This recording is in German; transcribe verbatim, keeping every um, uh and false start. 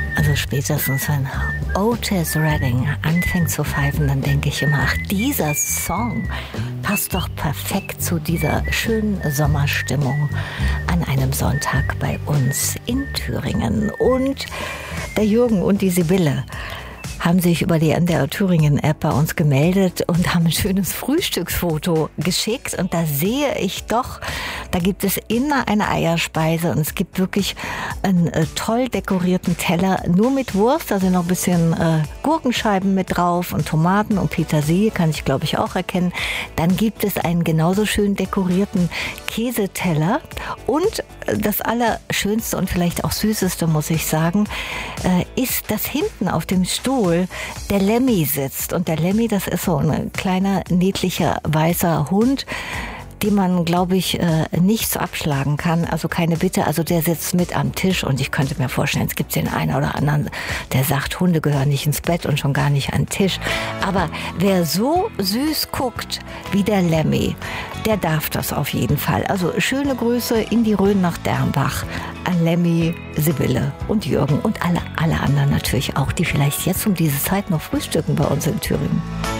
Also spätestens, wenn Otis Redding anfängt zu pfeifen, dann denke ich immer, ach, dieser Song passt doch perfekt zu dieser schönen Sommerstimmung an einem Sonntag bei uns in Thüringen. Und der Jürgen und die Sibylle haben sich über die N D R Thüringen-App bei uns gemeldet und haben ein schönes Frühstücksfoto geschickt. Und da sehe ich doch, da gibt es immer eine Eierspeise und es gibt wirklich einen äh, toll dekorierten Teller, nur mit Wurst, da sind noch ein bisschen äh, Gurkenscheiben mit drauf und Tomaten und Petersilie, kann ich glaube ich auch erkennen. Dann gibt es einen genauso schön dekorierten Käseteller und das Allerschönste und vielleicht auch Süßeste, muss ich sagen, äh, ist, dass hinten auf dem Stuhl der Lemmy sitzt. Und der Lemmy, das ist so ein kleiner, niedlicher, weißer Hund, dem man, glaube ich, nichts abschlagen kann. Also keine Bitte. Also der sitzt mit am Tisch und ich könnte mir vorstellen, es gibt den einen oder anderen, der sagt, Hunde gehören nicht ins Bett und schon gar nicht an den Tisch. Aber wer so süß guckt wie der Lemmy, der darf das auf jeden Fall. Also schöne Grüße in die Rhön nach Dernbach an Lemmy, Sibylle und Jürgen und alle, alle anderen natürlich auch, die vielleicht jetzt um diese Zeit noch frühstücken bei uns in Thüringen.